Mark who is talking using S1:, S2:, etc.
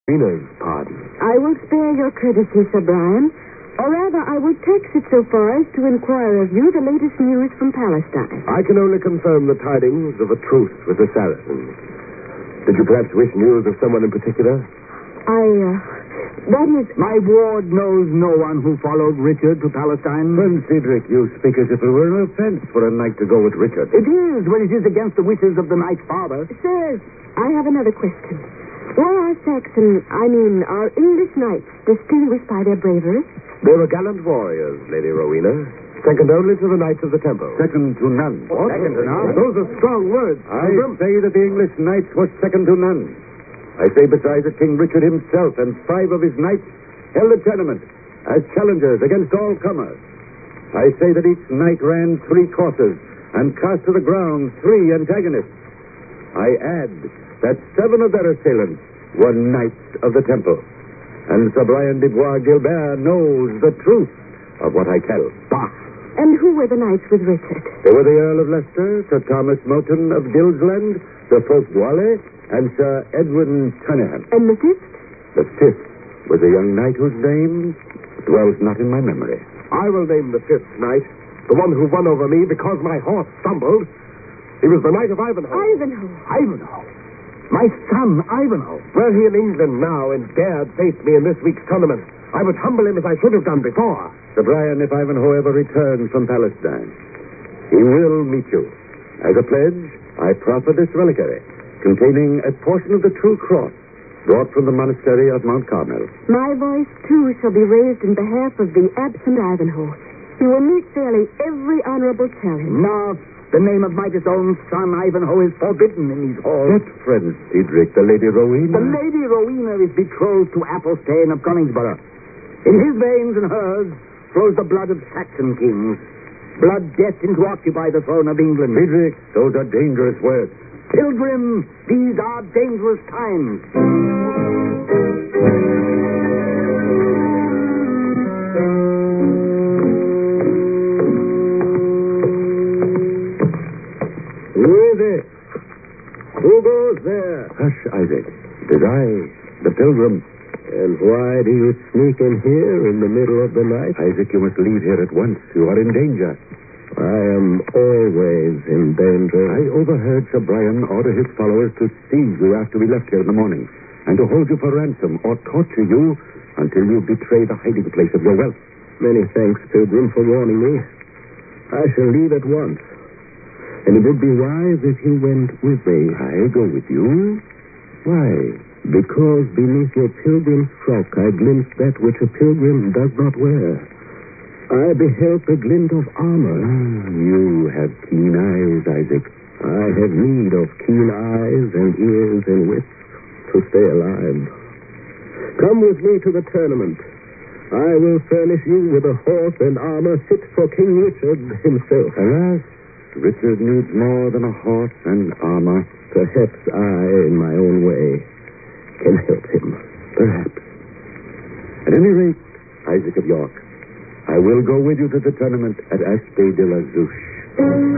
S1: Nina's pardon.
S2: I will spare your courtesy, Sir Brian. Or rather, I will tax it so far as to inquire of you the latest news from Palestine.
S1: I can only confirm the tidings of a truce with the Saracens. Did you perhaps wish news of someone in particular?
S2: That is...
S3: My ward knows no one who followed Richard to Palestine.
S1: Friend Cedric, you speak as if it were an offense for a knight to go with Richard.
S3: It is, when it is against the wishes of the knight's father.
S2: Sirs, I have another question. Were our English knights distinguished by their bravery?
S1: They were gallant warriors, Lady Rowena. Second only to the Knights of the Temple.
S3: Second to none.
S1: What?
S3: Second to none?
S1: Those are strong words.
S3: I say that the English knights were second to none. I say besides that King Richard himself and 5 of his knights held a tournament as challengers against all comers. I say that each knight ran 3 courses and cast to the ground 3 antagonists. I add that 7 of their assailants were knights of the Temple. And Sir Brian de Bois Gilbert knows the truth of what I tell.
S1: Bah!
S2: And who were the knights with Richard?
S3: They were the Earl of Leicester, Sir Thomas Moulton of Gilsland, Sir Fulk Boiley, and Sir Edwin Cunningham.
S2: And the 5th?
S3: The 5th was a young knight whose name dwells not in my memory.
S1: I will name the 5th knight, the one who won over me because my horse stumbled. He was the Knight of Ivanhoe.
S2: Ivanhoe.
S3: Ivanhoe? My son, Ivanhoe.
S1: Were he in England now and dared face me in this week's tournament, I would humble him as I should have done before.
S3: Sir Brian, if Ivanhoe ever returns from Palestine, he will meet you. As a pledge, I proffer this reliquary, containing a portion of the true cross brought from the monastery of Mount Carmel.
S2: My voice, too, shall be raised in behalf of the absent Ivanhoe. He will meet fairly every honorable challenge.
S3: Now, the name of Midas' own son, Ivanhoe, is forbidden in these halls. That friend, Cedric, the Lady Rowena. The Lady Rowena is betrothed to Athelstane of Coningsborough. In his veins and hers flows the blood of Saxon kings. Blood destined to occupy the throne of England. Cedric, those are dangerous words. Pilgrim, these are dangerous times. Who is it? Who goes there? Hush, Isaac. It is I, the pilgrim.
S1: And why do you sneak in here in the middle of the night?
S3: Isaac, you must leave here at once. You are in danger.
S1: I am always in danger.
S3: I overheard Sir Brian order his followers to seize you after we left here in the morning, and to hold you for ransom or torture you until you betray the hiding place of your wealth.
S1: Many thanks, Pilgrim, for warning me. I shall leave at once. And it would be wise if you went with me.
S3: I go with you?
S1: Why? Because beneath your pilgrim's frock I glimpsed that which a pilgrim does not wear. I beheld the glint of armor.
S3: You have keen eyes, Isaac.
S1: I have need of keen eyes and ears and wits to stay alive. Come with me to the tournament. I will furnish you with a horse and armor fit for King Richard himself.
S3: Alas, Richard needs more than a horse and armor.
S1: Perhaps I, in my own way, can help him.
S3: Perhaps. At any rate, Isaac of York, I will go with you to the tournament at Aspey de la Zouche.